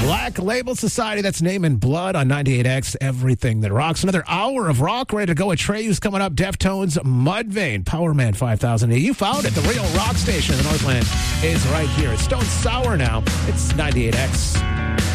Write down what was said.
Black Label Society, that's Name in Blood on 98X, everything that rocks. Another hour of rock ready to go. Atreyu's coming up. Deftones, Mudvayne, Powerman 5000. You found it. The real rock station in the Northland is right here. It's Stone Sour now. It's 98X.